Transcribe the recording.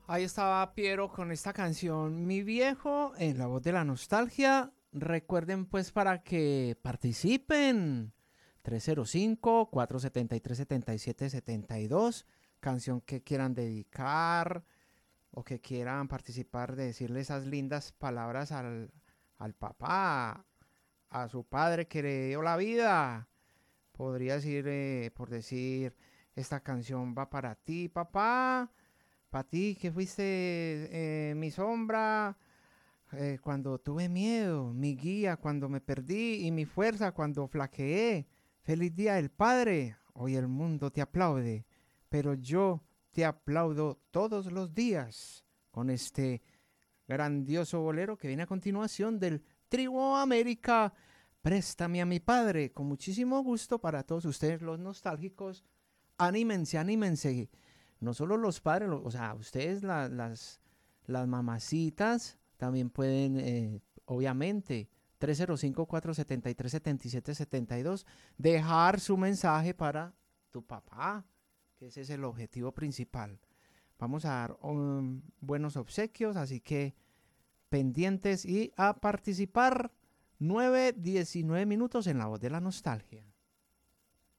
Ahí estaba Piero con esta canción Mi Viejo en la voz de la nostalgia. Recuerden pues para que participen 305-473-7772, canción que quieran dedicar o que quieran participar de decirle esas lindas palabras al papá, a su padre que le dio la vida. Podría decir, por decir, esta canción va para ti, papá. Para ti que fuiste mi sombra cuando tuve miedo, mi guía cuando me perdí y mi fuerza cuando flaqueé. Feliz Día del Padre. Hoy el mundo te aplaude, pero yo te aplaudo todos los días con este grandioso bolero que viene a continuación del Trío América. Préstame a mi padre, con muchísimo gusto para todos ustedes los nostálgicos. Anímense, anímense. No solo los padres, o sea, ustedes las mamacitas también pueden, obviamente, 305-473-7772, dejar su mensaje para tu papá, que ese es el objetivo principal. Vamos a dar buenos obsequios, así que pendientes y a participar. 9:19 minutos en la voz de la nostalgia.